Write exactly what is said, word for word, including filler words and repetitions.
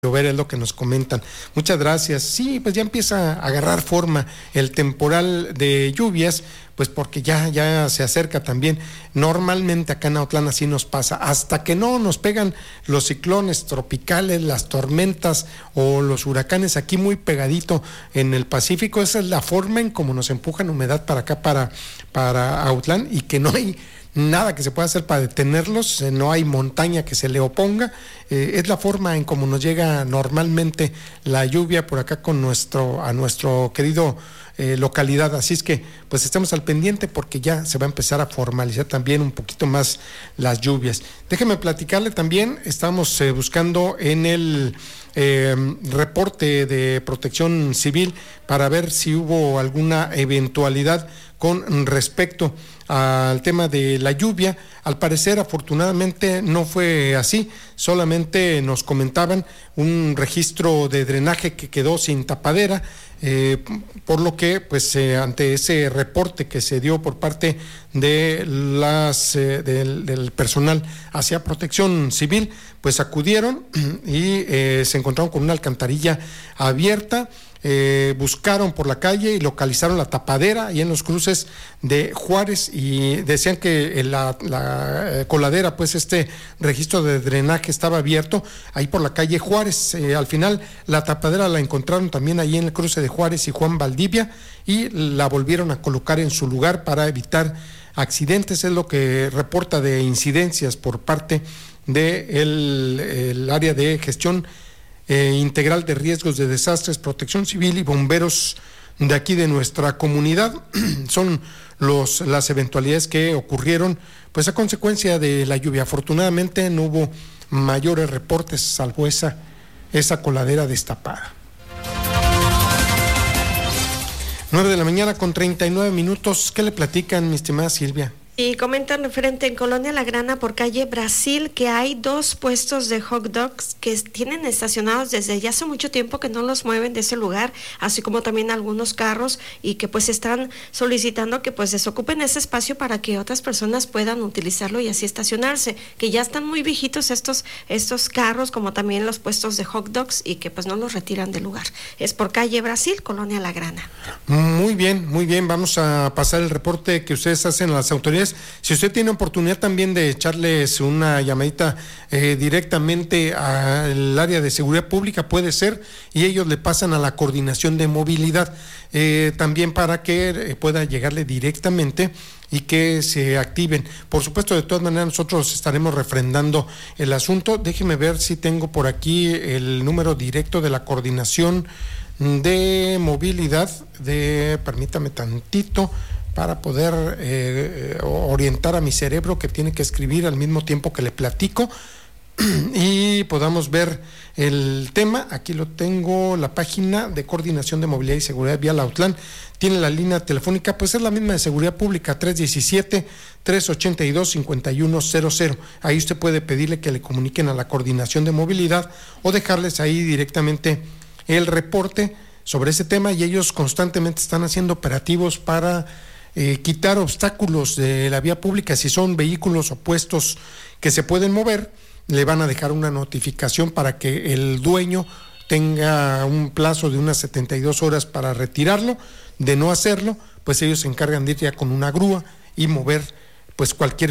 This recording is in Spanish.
llover, es lo que nos comentan. Muchas gracias. Sí, pues ya empieza a agarrar forma el temporal de lluvias, pues porque ya, ya se acerca también. Normalmente acá en Autlán así nos pasa, hasta que no nos pegan los ciclones tropicales, las tormentas o los huracanes aquí muy pegadito en el Pacífico. Esa es la forma en cómo nos empujan humedad para acá, para, para Autlán, y que no hay nada que se pueda hacer para detenerlos, eh, no hay montaña que se le oponga, eh, es la forma en cómo nos llega normalmente la lluvia por acá con nuestro, a nuestro querido eh, localidad, así es que pues estemos al pendiente porque ya se va a empezar a formalizar también un poquito más las lluvias. Déjeme platicarle también, estamos eh, buscando en el Eh, reporte de Protección Civil para ver si hubo alguna eventualidad con respecto al tema de la lluvia. Al parecer, afortunadamente, no fue así, solamente nos comentaban un registro de drenaje que quedó sin tapadera, eh, por lo que, pues, eh, ante ese reporte que se dio por parte de las eh, del, del personal hacia Protección Civil, pues acudieron y eh, se encontraron con una alcantarilla abierta. Eh, buscaron por la calle y localizaron la tapadera y en los cruces de Juárez, y decían que la, la coladera, pues este registro de drenaje estaba abierto ahí por la calle Juárez. Eh, al final la tapadera la encontraron también ahí en el cruce de Juárez y Juan Valdivia y la volvieron a colocar en su lugar para evitar accidentes. Es lo que reporta de incidencias por parte del el área de gestión Eh, integral de riesgos de desastres, Protección Civil y bomberos de aquí de nuestra comunidad. Son los las eventualidades que ocurrieron pues a consecuencia de la lluvia. Afortunadamente no hubo mayores reportes salvo esa esa coladera destapada. nueve de la mañana con treinta y nueve minutos. ¿Qué le platican, mi estimada Silvia? Y comentan referente en Colonia La Grana por calle Brasil que hay dos puestos de hot dogs que tienen estacionados desde ya hace mucho tiempo que no los mueven de ese lugar, así como también algunos carros, y que pues están solicitando que pues desocupen ese espacio para que otras personas puedan utilizarlo y así estacionarse, que ya están muy viejitos estos, estos carros como también los puestos de hot dogs y que pues no los retiran del lugar. Es por calle Brasil, Colonia La Grana. Muy bien, muy bien, vamos a pasar el reporte que ustedes hacen a las autoridades. Si usted tiene oportunidad también de echarles una llamadita eh, directamente al área de seguridad pública, puede ser, y ellos le pasan a la coordinación de movilidad, eh, también para que eh, pueda llegarle directamente y que se activen. Por supuesto, de todas maneras, nosotros estaremos refrendando el asunto. Déjeme ver si tengo por aquí el número directo de la coordinación de movilidad, de, permítame tantito, para poder eh, orientar a mi cerebro que tiene que escribir al mismo tiempo que le platico y podamos ver el tema. Aquí lo tengo, la página de Coordinación de Movilidad y Seguridad Vial Autlán. Tiene la línea telefónica, pues es la misma de Seguridad Pública, tres uno siete, tres ocho dos, cinco uno cero cero. Ahí usted puede pedirle que le comuniquen a la Coordinación de Movilidad o dejarles ahí directamente el reporte sobre ese tema, y ellos constantemente están haciendo operativos para Eh, quitar obstáculos de la vía pública. Si son vehículos o puestos que se pueden mover, le van a dejar una notificación para que el dueño tenga un plazo de unas setenta y dos horas para retirarlo. De no hacerlo, pues ellos se encargan de ir ya con una grúa y mover pues cualquier